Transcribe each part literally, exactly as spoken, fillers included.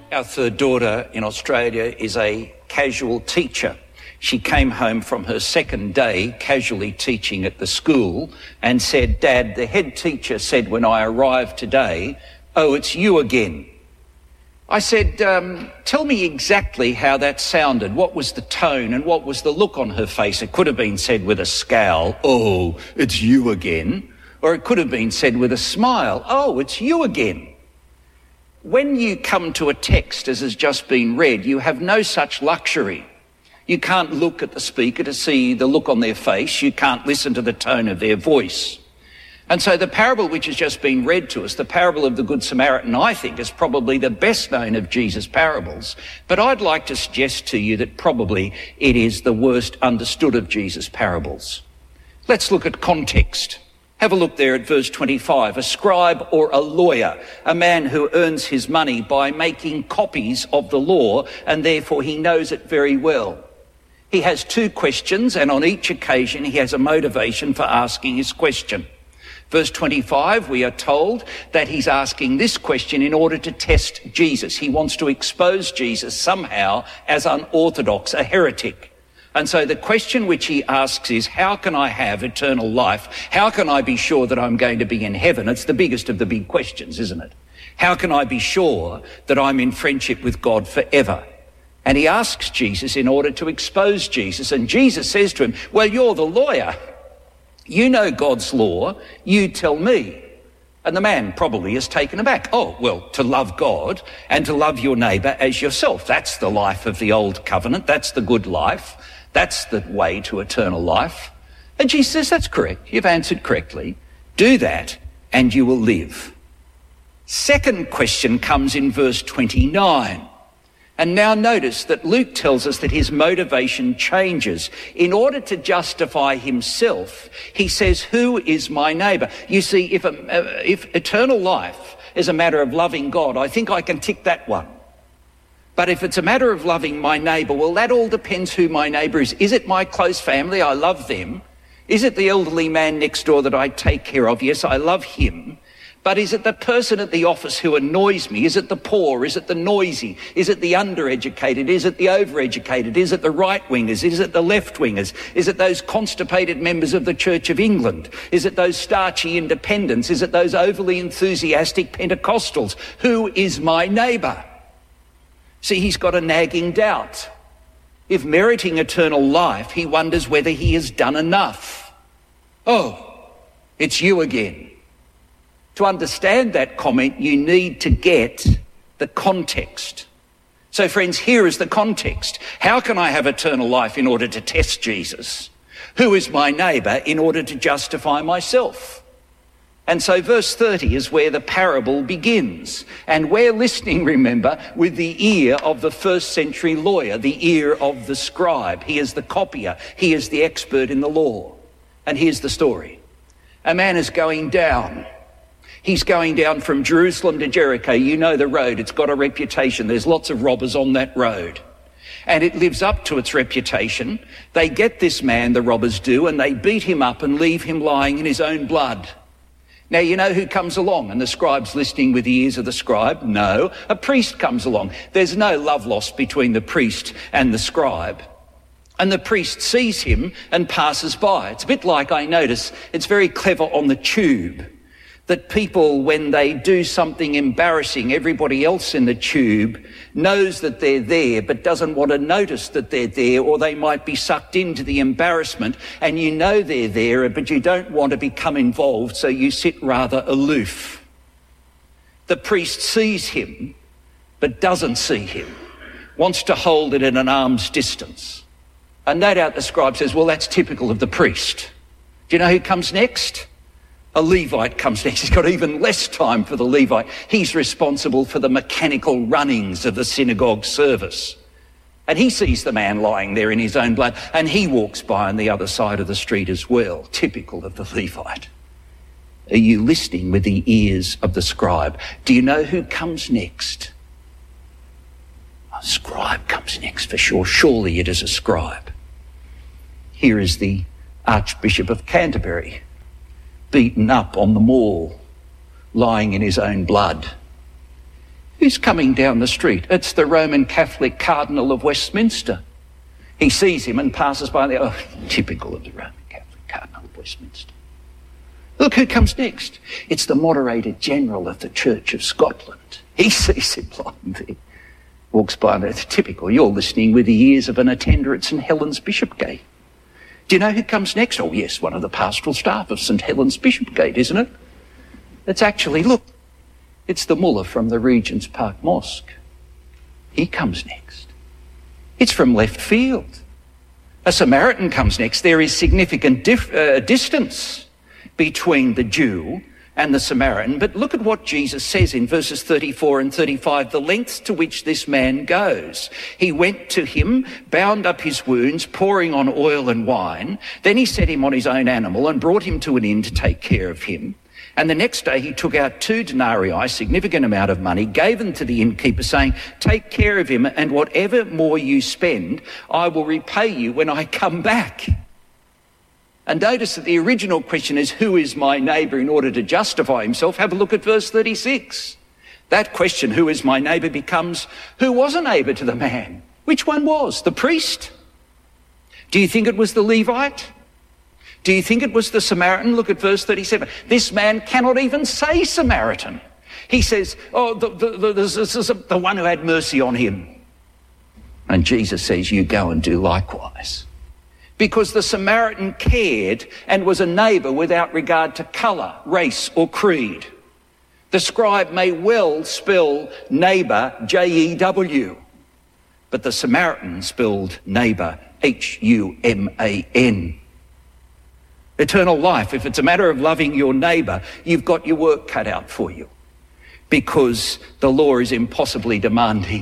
Our third daughter in Australia is a casual teacher. She came home from her second day casually teaching at the school and said, "Dad, the head teacher said when I arrived today, 'Oh, it's you again.'" I said, um, "Tell me exactly how that sounded. What was the tone and what was the look on her face?" It could have been said with a scowl, "Oh, it's you again." Or it could have been said with a smile, "Oh, it's you again." When you come to a text as has just been read, you have no such luxury. You can't look at the speaker to see the look on their face. You can't listen to the tone of their voice. And so the parable which has just been read to us, the parable of the Good Samaritan, I think is probably the best known of Jesus' parables. But I'd like to suggest to you that probably it is the worst understood of Jesus' parables. Let's look at context. Have a look there at verse twenty-five. A scribe or a lawyer, a man who earns his money by making copies of the law, and therefore he knows it very well. He has two questions, and on each occasion he has a motivation for asking his question. Verse twenty-five, we are told that he's asking this question in order to test Jesus. He wants to expose Jesus somehow as unorthodox, a heretic. And so the question which he asks is, how can I have eternal life? How can I be sure that I'm going to be in heaven? It's the biggest of the big questions, isn't it? How can I be sure that I'm in friendship with God forever? And he asks Jesus in order to expose Jesus. And Jesus says to him, "Well, you're the lawyer. You know God's law. You tell me." And the man probably is taken aback. Oh, well, to love God and to love your neighbour as yourself. That's the life of the old covenant. That's the good life. That's the way to eternal life. And Jesus says, "That's correct. You've answered correctly. Do that and you will live." Second question comes in verse twenty-nine. And now notice that Luke tells us that his motivation changes. In order to justify himself, he says, "Who is my neighbour?" You see, if, a, if eternal life is a matter of loving God, I think I can tick that one. But if it's a matter of loving my neighbour, well, that all depends who my neighbour is. Is it my close family? I love them. Is it the elderly man next door that I take care of? Yes, I love him. But is it the person at the office who annoys me? Is it the poor? Is it the noisy? Is it the undereducated? Is it the overeducated? Is it the right-wingers? Is it the left-wingers? Is it those constipated members of the Church of England? Is it those starchy independents? Is it those overly enthusiastic Pentecostals? Who is my neighbour? See, he's got a nagging doubt. If meriting eternal life, he wonders whether he has done enough. Oh, it's you again. To understand that comment, you need to get the context. So friends, here is the context. How can I have eternal life in order to test Jesus? Who is my neighbour in order to justify myself? And so verse thirty is where the parable begins. And we're listening, remember, with the ear of the first century lawyer, the ear of the scribe. He is the copier. He is the expert in the law. And here's the story. A man is going down. He's going down from Jerusalem to Jericho. You know the road. It's got a reputation. There's lots of robbers on that road. And it lives up to its reputation. They get this man, the robbers do, and they beat him up and leave him lying in his own blood. Now, you know who comes along? And the scribe's listening with the ears of the scribe? No, a priest comes along. There's no love lost between the priest and the scribe. And the priest sees him and passes by. It's a bit like, I notice, it's very clever on the tube, that people, when they do something embarrassing, everybody else in the tube knows that they're there but doesn't want to notice that they're there, or they might be sucked into the embarrassment, and you know they're there but you don't want to become involved, so you sit rather aloof. The priest sees him but doesn't see him, wants to hold it at an arm's distance. And no doubt the scribe says, well, that's typical of the priest. Do you know who comes next? A Levite comes next. He's got even less time for the Levite. He's responsible for the mechanical runnings of the synagogue service. And he sees the man lying there in his own blood, and he walks by on the other side of the street as well, typical of the Levite. Are you listening with the ears of the scribe? Do you know who comes next? A scribe comes next for sure. Surely it is a scribe. Here is the Archbishop of Canterbury, beaten up on the mall, lying in his own blood. Who's coming down the street? It's the Roman Catholic Cardinal of Westminster. He sees him and passes by there. Oh, typical of the Roman Catholic Cardinal of Westminster. Look who comes next. It's the Moderator General of the Church of Scotland. He sees him lying there. Walks by, and it's typical. You're listening with the ears of an attender at St Helens Bishopgate. Do you know who comes next? Oh yes, one of the pastoral staff of St Helens Bishopgate, isn't it? It's actually, look, it's the mullah from the Regent's Park Mosque. He comes next. It's from left field. A Samaritan comes next. There is significant dif- uh, distance between the Jew and the Samaritan. But look at what Jesus says in verses thirty-four and thirty-five, the lengths to which this man goes. He went to him, bound up his wounds, pouring on oil and wine. Then he set him on his own animal and brought him to an inn to take care of him. And the next day he took out two denarii, a significant amount of money, gave them to the innkeeper, saying, take care of him, and whatever more you spend, I will repay you when I come back. And notice that the original question is, who is my neighbour, in order to justify himself? Have a look at verse thirty-six. That question, who is my neighbour, becomes, who was a neighbour to the man? Which one was? The priest? Do you think it was the Levite? Do you think it was the Samaritan? Look at verse thirty-seven. This man cannot even say Samaritan. He says, oh, the, the, the, the, the one who had mercy on him. And Jesus says, you go and do likewise. Because the Samaritan cared and was a neighbour without regard to colour, race or creed. The scribe may well spell neighbour J E W, but the Samaritan spelled neighbour H U M A N. Eternal life, if it's a matter of loving your neighbour, you've got your work cut out for you, because the law is impossibly demanding.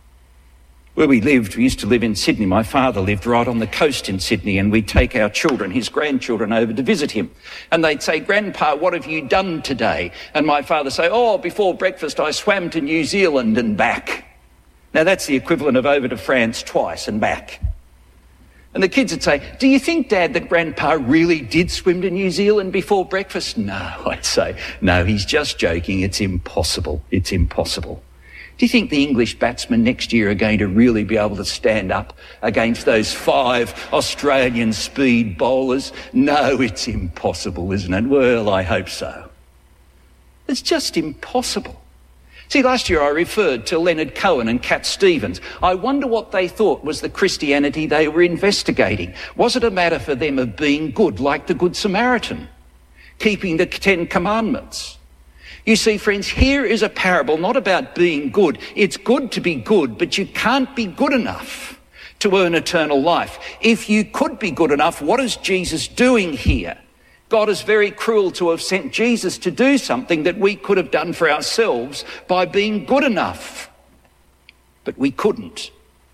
Where we lived, we used to live in Sydney. My father lived right on the coast in Sydney, and we'd take our children, his grandchildren, over to visit him. And they'd say, Grandpa, what have you done today? And my father say, oh, before breakfast I swam to New Zealand and back. Now that's the equivalent of over to France twice and back. And the kids would say, do you think, Dad, that Grandpa really did swim to New Zealand before breakfast? No, I'd say, no, he's just joking. It's impossible. It's impossible. Do you think the English batsmen next year are going to really be able to stand up against those five Australian speed bowlers? No, it's impossible, isn't it? Well, I hope so. It's just impossible. See, last year I referred to Leonard Cohen and Cat Stevens. I wonder what they thought was the Christianity they were investigating. Was it a matter for them of being good, like the Good Samaritan, keeping the Ten Commandments? You see, friends, here is a parable not about being good. It's good to be good, but you can't be good enough to earn eternal life. If you could be good enough, what is Jesus doing here? God is very cruel to have sent Jesus to do something that we could have done for ourselves by being good enough. But we couldn't.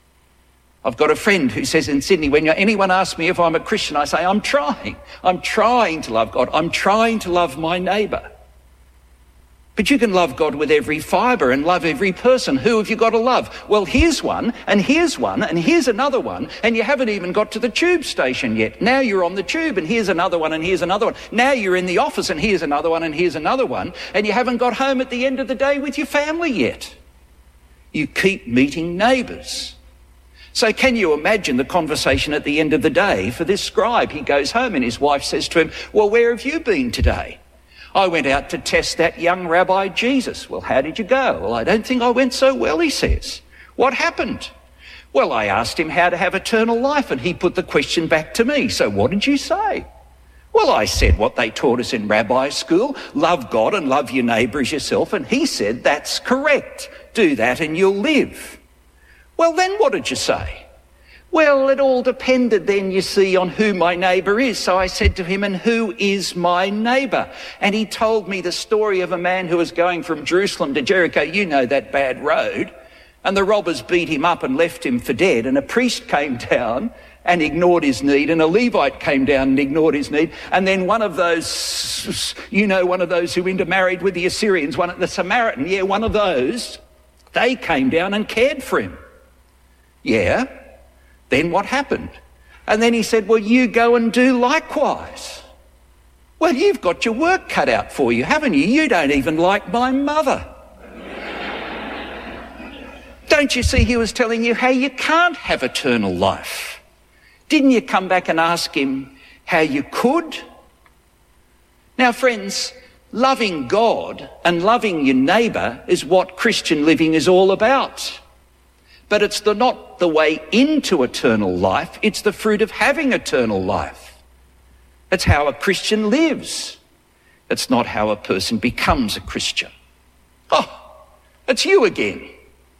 I've got a friend who says in Sydney, when anyone asks me if I'm a Christian, I say, I'm trying. I'm trying to love God. I'm trying to love my neighbour. But you can love God with every fibre and love every person. Who have you got to love? Well, here's one, and here's one, and here's another one, and you haven't even got to the tube station yet. Now you're on the tube, and here's another one, and here's another one. Now you're in the office, and here's another one, and here's another one, and you haven't got home at the end of the day with your family yet. You keep meeting neighbours. So can you imagine the conversation at the end of the day for this scribe? He goes home, and his wife says to him, well, where have you been today? I went out to test that young Rabbi Jesus. Well, how did you go? Well, I don't think I went so well, he says. What happened? Well, I asked him how to have eternal life, and he put the question back to me. So what did you say? Well, I said what they taught us in rabbi school, love God and love your neighbour as yourself, and he said, that's correct. Do that and you'll live. Well, then what did you say? Well, it all depended then, you see, on who my neighbour is. So I said to him, and who is my neighbour? And he told me the story of a man who was going from Jerusalem to Jericho. You know that bad road. And the robbers beat him up and left him for dead. And a priest came down and ignored his need. And a Levite came down and ignored his need. And then one of those, you know, one of those who intermarried with the Assyrians, one of the Samaritan, yeah, one of those, they came down and cared for him. Yeah. Then what happened? And then he said, well, you go and do likewise. Well, you've got your work cut out for you, haven't you? You don't even like my mother. Don't you see he was telling you how you can't have eternal life? Didn't you come back and ask him how you could? Now, friends, loving God and loving your neighbour is what Christian living is all about. But it's the, not the way into eternal life, it's the fruit of having eternal life. It's how a Christian lives. It's not how a person becomes a Christian. Oh, it's you again.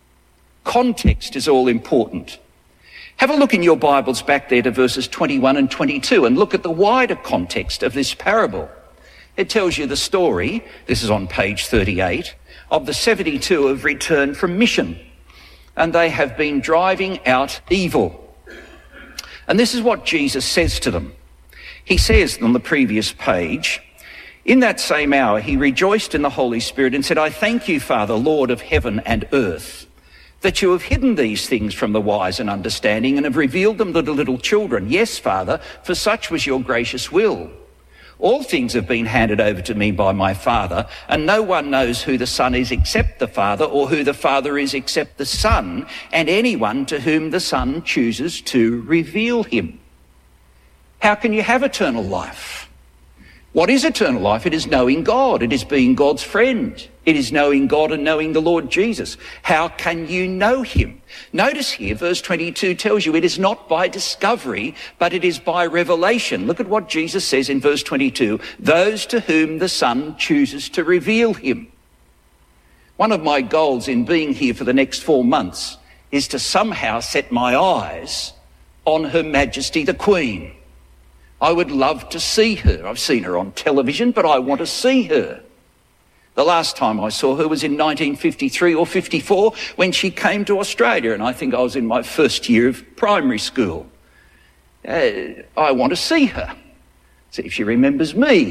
Context is all important. Have a look in your Bibles back there to verses twenty-one and twenty-two and look at the wider context of this parable. It tells you the story, this is on page thirty-eight, of the seventy-two who have returned from mission, and they have been driving out evil. And this is what Jesus says to them. He says on the previous page, in that same hour he rejoiced in the Holy Spirit and said, I thank you, Father, Lord of heaven and earth, that you have hidden these things from the wise and understanding and have revealed them to the little children. Yes, Father, for such was your gracious will. All things have been handed over to me by my Father, and no one knows who the Son is except the Father, or who the Father is except the Son, and anyone to whom the Son chooses to reveal him. How can you have eternal life? What is eternal life? It is knowing God. It is being God's friend. It is knowing God and knowing the Lord Jesus. How can you know him? Notice here, verse twenty-two tells you it is not by discovery, but it is by revelation. Look at what Jesus says in verse twenty-two, those to whom the Son chooses to reveal him. One of my goals in being here for the next four months is to somehow set my eyes on Her Majesty the Queen. I would love to see her. I've seen her on television, but I want to see her. The last time I saw her was in nineteen fifty-three or fifty-four when she came to Australia, and I think I was in my first year of primary school. Uh, I want to see her, see if she remembers me.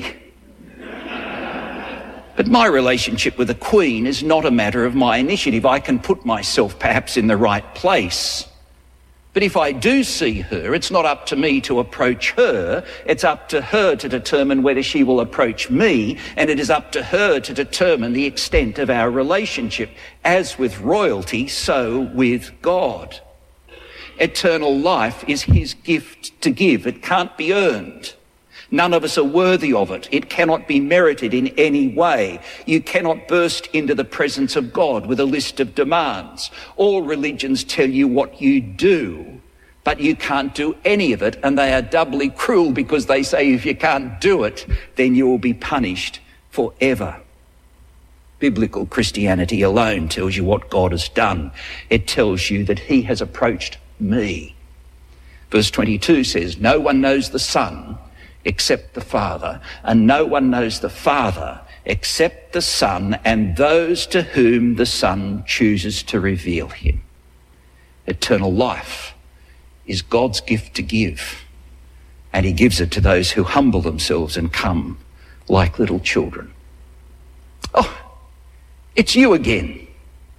But my relationship with the Queen is not a matter of my initiative. I can put myself perhaps in the right place. But if I do see her, it's not up to me to approach her. It's up to her to determine whether she will approach me, and it is up to her to determine the extent of our relationship. As with royalty, so with God. Eternal life is his gift to give. It can't be earned. None of us are worthy of it. It cannot be merited in any way. You cannot burst into the presence of God with a list of demands. All religions tell you what you do, but you can't do any of it, and they are doubly cruel because they say if you can't do it, then you will be punished forever. Biblical Christianity alone tells you what God has done. It tells you that he has approached me. Verse twenty-two says, no one knows the Son except the Father, and no one knows the Father except the Son and those to whom the Son chooses to reveal him. Eternal life is God's gift to give, and he gives it to those who humble themselves and come like little children. Oh, it's you again.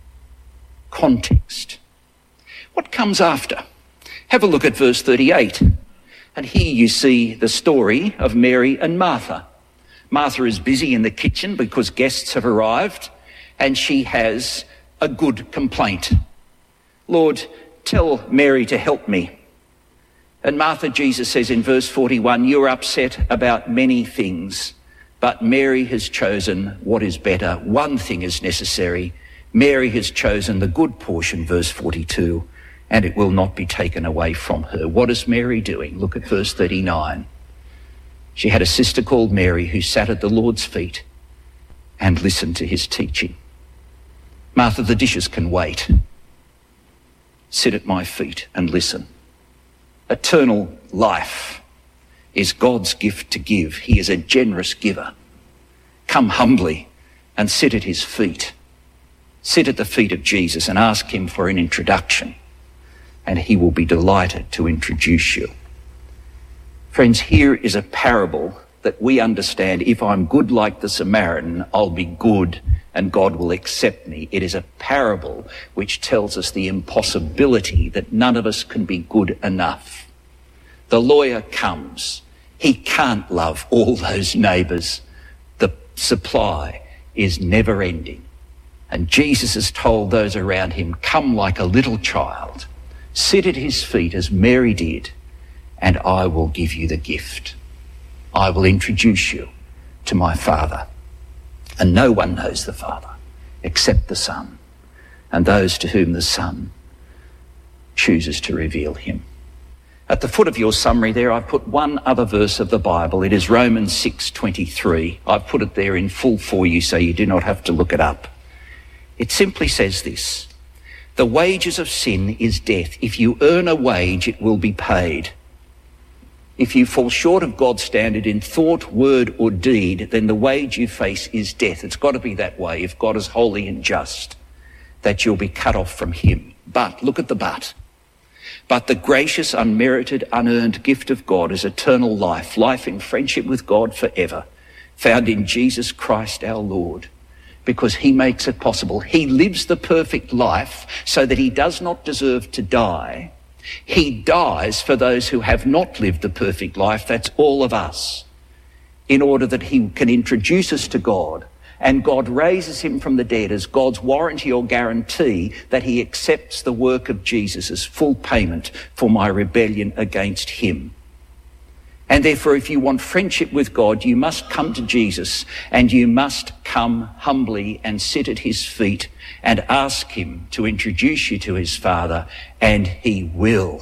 Context. What comes after? Have a look at verse thirty-eight. And here you see the story of Mary and Martha. Martha is busy in the kitchen because guests have arrived, and she has a good complaint. Lord, tell Mary to help me. And Martha, Jesus says in verse forty-one, you're upset about many things, but Mary has chosen what is better. One thing is necessary. Mary has chosen the good portion, verse forty-two. And it will not be taken away from her. What is Mary doing? Look at verse thirty-nine. She had a sister called Mary who sat at the Lord's feet and listened to his teaching. Martha, the dishes can wait. Sit at my feet and listen. Eternal life is God's gift to give. He is a generous giver. Come humbly and sit at his feet. Sit at the feet of Jesus and ask him for an introduction, and he will be delighted to introduce you. Friends, here is a parable that we understand. If I'm good like the Samaritan, I'll be good and God will accept me. It is a parable which tells us the impossibility that none of us can be good enough. The lawyer comes. He can't love all those neighbours. The supply is never ending. And Jesus has told those around him, come like a little child, sit at his feet as Mary did, and I will give you the gift. I will introduce you to my Father. And no one knows the Father except the Son, and those to whom the Son chooses to reveal him. At the foot of your summary there, I've put one other verse of the Bible. It is Romans six twenty-three. I've put it there in full for you so you do not have to look it up. It simply says this: the wages of sin is death. If you earn a wage, it will be paid. If you fall short of God's standard in thought, word or deed, then the wage you face is death. It's got to be that way if God is holy and just, that you'll be cut off from him. But, look at the but. But the gracious, unmerited, unearned gift of God is eternal life, life in friendship with God forever, found in Jesus Christ our Lord, because he makes it possible. He lives the perfect life so that he does not deserve to die. He dies for those who have not lived the perfect life, that's all of us, in order that he can introduce us to God. And God raises him from the dead as God's warranty or guarantee that he accepts the work of Jesus as full payment for my rebellion against him. And therefore, if you want friendship with God, you must come to Jesus, and you must come humbly and sit at his feet and ask him to introduce you to his Father, and he will.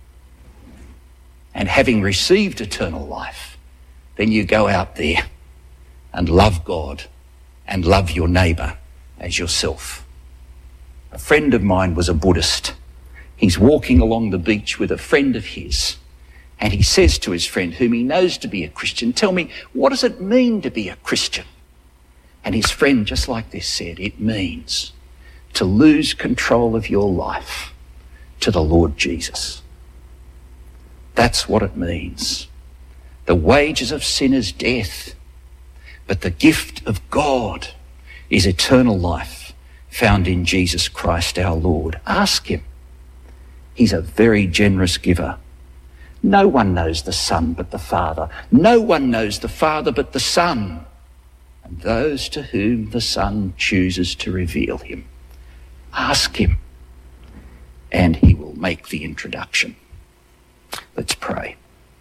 And having received eternal life, then you go out there and love God and love your neighbour as yourself. A friend of mine was a Buddhist. He's walking along the beach with a friend of his, and he says to his friend, whom he knows to be a Christian, tell me, what does it mean to be a Christian? And his friend, just like this, said, it means to lose control of your life to the Lord Jesus. That's what it means. The wages of sin is death, but the gift of God is eternal life found in Jesus Christ our Lord. Ask him. He's a very generous giver. No one knows the Son but the Father. No one knows the Father but the Son, and those to whom the Son chooses to reveal him. Ask him, and he will make the introduction. Let's pray.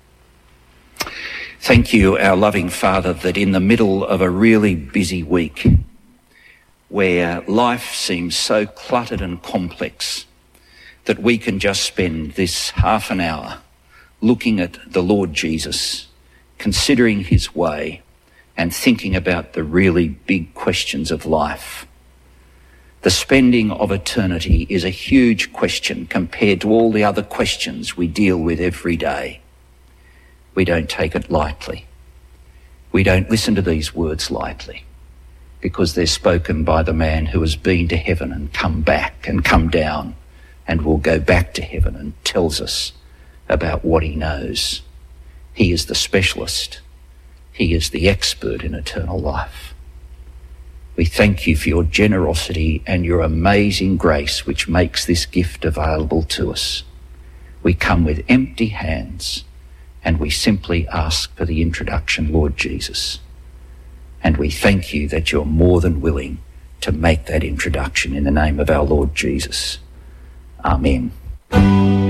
Thank you, our loving Father, that in the middle of a really busy week, where life seems so cluttered and complex, that we can just spend this half an hour looking at the Lord Jesus, considering his way, and thinking about the really big questions of life. The spending of eternity is a huge question compared to all the other questions we deal with every day. We don't take it lightly. We don't listen to these words lightly, because they're spoken by the man who has been to heaven and come back and come down and will go back to heaven and tells us about what he knows. He is the specialist. He is the expert in eternal life. We thank you for your generosity and your amazing grace which makes this gift available to us. We come with empty hands, and we simply ask for the introduction, Lord Jesus. And we thank you that you're more than willing to make that introduction in the name of our Lord Jesus. Amen.